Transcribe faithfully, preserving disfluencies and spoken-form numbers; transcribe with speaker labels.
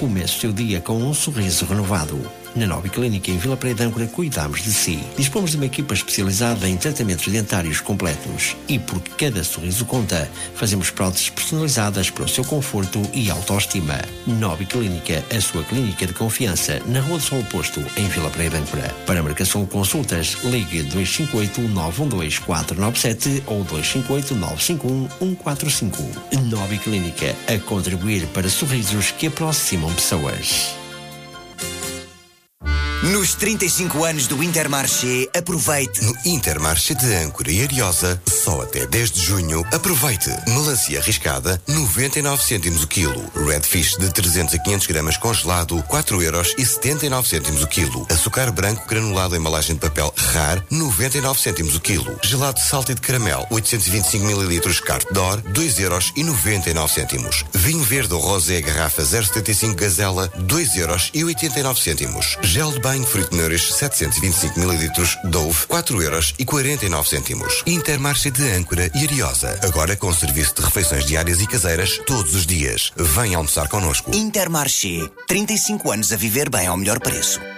Speaker 1: Comece o seu dia com um sorriso renovado. Na Nova Clínica em Vila Praia de Âncora cuidamos de si. Dispomos de uma equipa especializada em tratamentos dentários completos e porque cada sorriso conta, fazemos próteses personalizadas para o seu conforto e autoestima. Nova Clínica, a sua clínica de confiança, na Rua do Sol Oposto, em Vila Praia de Âncora. Para marcação de consultas, ligue dois cinco oito, nove um dois, quatro nove sete ou dois cinco oito, nove cinco um, um quatro cinco. Nova Clínica, a contribuir para sorrisos que aproximam pessoas.
Speaker 2: Nos trinta e cinco anos do Intermarché, aproveite.
Speaker 3: No Intermarché de Âncora e Ariosa, só até dez de junho, aproveite. Melancia riscada, noventa e nove cêntimos o quilo. Redfish de trezentos a quinhentos gramas congelado, quatro euros e setenta e nove cêntimos o quilo. Açúcar branco granulado em embalagem de papel Rar, noventa e nove cêntimos o quilo. Gelado salty de caramelo, oitocentos e vinte e cinco mililitros Carte d'Or, dois euros e noventa e nove cêntimos. Vinho verde ou rosé garrafa zero vírgula setenta e cinco Gazela, dois euros e oitenta e nove cêntimos. Gel de banho Fruit Nourish setecentos e vinte e cinco mililitros Dove, quatro euros e quarenta e nove cêntimos. Intermarché de Âncora e Ariosa, agora com serviço de refeições diárias e caseiras todos os dias. Venha almoçar connosco.
Speaker 2: Intermarché, trinta e cinco anos a viver bem ao melhor preço.